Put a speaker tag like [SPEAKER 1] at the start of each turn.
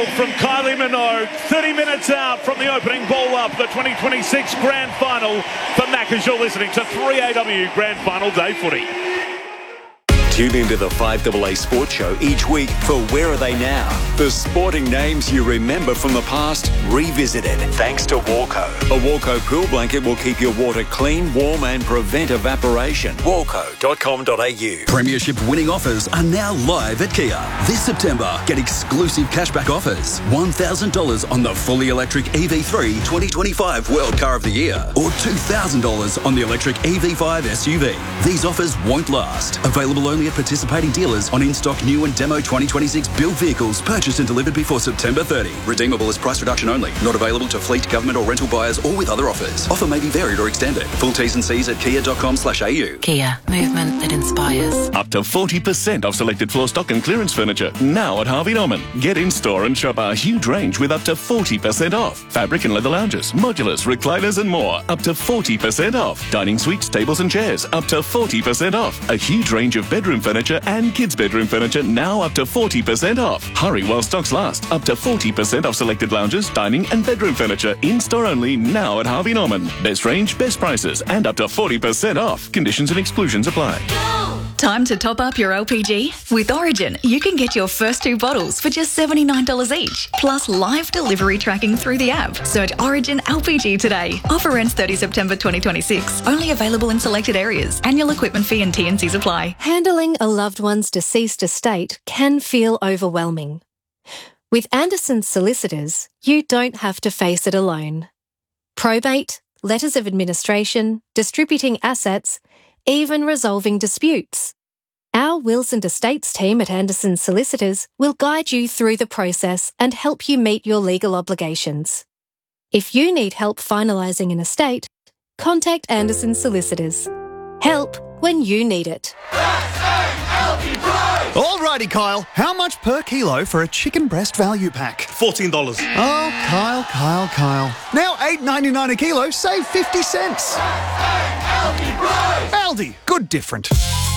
[SPEAKER 1] look from Kylie Minogue, 30 minutes out from the opening ball up, the 2026 Grand Final for Mac, as you're listening to 3AW Grand Final Day Footy.
[SPEAKER 2] Tune into the 5AA Sports Show each week for Where Are They Now? The sporting names you remember from the past, revisited, thanks to Walco. A Walco pool blanket will keep your water clean, warm and prevent evaporation. Walco.com.au.
[SPEAKER 3] Premiership winning offers are now live at Kia. This September, get exclusive cashback offers. $1,000 on the fully electric EV3 2025 World Car of the Year, or $2,000 on the electric EV5 SUV. These offers won't last. Available only at participating dealers on in-stock new and demo 2026 build vehicles purchased and delivered before September 30. Redeemable as price reduction only. Not available to fleet, government or rental buyers or with other offers. Offer may be varied or extended. Full T's and C's at kia.com/au.
[SPEAKER 4] Kia, movement that inspires.
[SPEAKER 5] Up to 40% off selected floor stock and clearance furniture. Now at Harvey Norman. Get in store and shop our huge range with up to 40% off. Fabric and leather lounges, modulars, recliners and more. Up to 40% off. Dining suites, tables and chairs. Up to 40% off. A huge range of bedroom furniture and kids' bedroom furniture now up to 40% off. Hurry while stocks last. Up to 40% off selected lounges, dining and bedroom furniture. In-store only now at Harvey Norman. Best range, best prices and up to 40% off. Conditions and exclusions apply.
[SPEAKER 6] Time to top up your LPG? With Origin, you can get your first 2 bottles for just $79 each, plus live delivery tracking through the app. Search Origin LPG today. Offer ends 30 September 2026. Only available in selected areas. Annual equipment fee and T&Cs apply.
[SPEAKER 7] Handling a loved one's deceased estate can feel overwhelming. With Anderson's Solicitors, you don't have to face it alone. Probate, letters of administration, distributing assets, even resolving disputes. Our wills and estates team at Anderson's Solicitors will guide you through the process and help you meet your legal obligations. If you need help finalising an estate, contact Anderson's Solicitors. Help when you need it.
[SPEAKER 8] Alrighty, Kyle. How much per kilo for a chicken breast value pack?
[SPEAKER 9] $14.
[SPEAKER 8] Oh, Kyle. Now $8.99 a kilo, save 50 cents. Aldi, good different.